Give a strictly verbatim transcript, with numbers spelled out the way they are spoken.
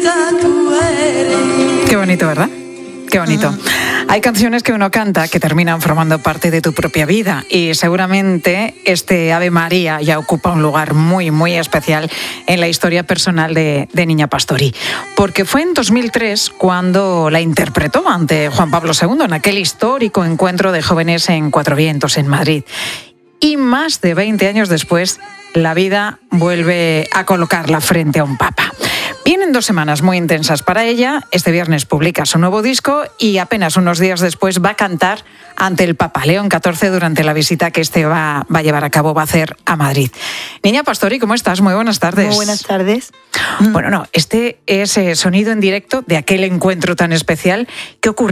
tú eres. Qué bonito, ¿verdad? Qué bonito. Uh-huh. Hay canciones que uno canta que terminan formando parte de tu propia vida y seguramente este Ave María ya ocupa un lugar muy, muy especial en la historia personal de, de Niña Pastori. Porque fue en dos mil tres cuando la interpretó ante Juan Pablo segundo en aquel histórico encuentro de jóvenes en Cuatro Vientos, en Madrid. Y más de veinte años después, la vida vuelve a colocarla frente a un papa. Vienen dos semanas muy intensas para ella. Este viernes publica su nuevo disco y apenas unos días después va a cantar ante el Papa León catorce durante la visita que este va, va a llevar a cabo, va a hacer a Madrid. Niña Pastori, ¿cómo estás? Muy buenas tardes. Muy buenas tardes. Bueno, no, este es eh, sonido en directo de aquel encuentro tan especial. ¿Qué ocurre?